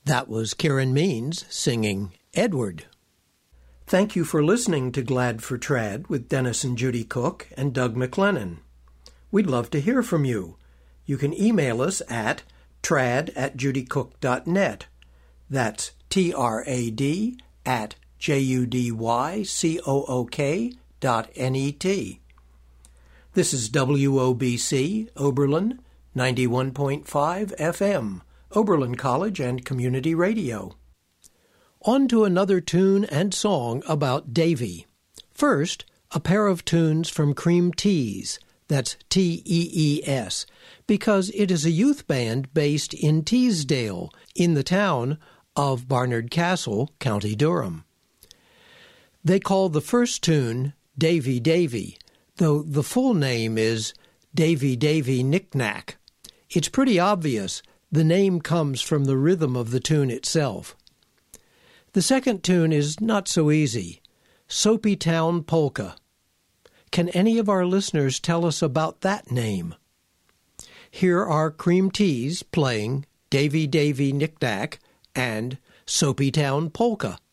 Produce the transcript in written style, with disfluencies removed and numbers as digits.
That was Karen Means singing Edward. Thank you for listening to Glad for Trad with Dennis and Judy Cook and Doug McLennan. We'd love to hear from you. You can email us at trad@judycook.net. That's trad@judycook.net. This is WOBC, Oberlin, 91.5 FM, Oberlin College and Community Radio. On to another tune and song about Davy. First, a pair of tunes from Cream Tees, that's Tees, because it is a youth band based in Teesdale, in the town of Barnard Castle, County Durham. They call the first tune Davy Davy, though the full name is Davy Davy Knick-Knack. It's pretty obvious the name comes from the rhythm of the tune itself. The second tune is not so easy, Soapy Town Polka. Can any of our listeners tell us about that name? Here are Cream Tees playing Davy Davy Knick-Knack and Soapy Town Polka.